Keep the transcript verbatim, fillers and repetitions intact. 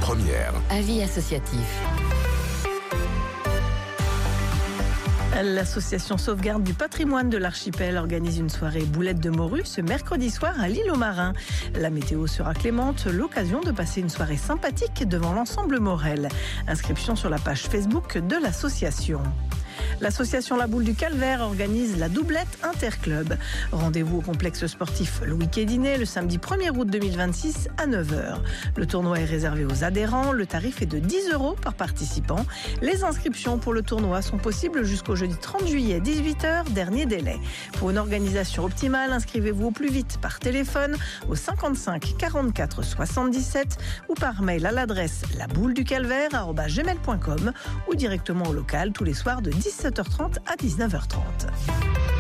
première. Avis associatif. L'association Sauvegarde du patrimoine de l'archipel organise une soirée boulette de morue ce mercredi soir à l'île aux Marins. La météo sera clémente, l'occasion de passer une soirée sympathique devant l'ensemble Morel. Inscription sur la page Facebook de l'association. L'association La Boule du Calvaire organise la doublette Interclub. Rendez-vous au complexe sportif Louis Quédinet le samedi premier août deux mille vingt-six à neuf heures. Le tournoi est réservé aux adhérents. Le tarif est de dix euros par participant. Les inscriptions pour le tournoi sont possibles jusqu'au jeudi trente juillet, dix-huit heures, dernier délai. Pour une organisation optimale, inscrivez-vous au plus vite par téléphone au cinquante-cinq quarante-quatre soixante-dix-sept ou par mail à l'adresse labouleducalvaire arobase gmail point com ou directement au local tous les soirs de dix-sept heures trente à dix-neuf heures trente.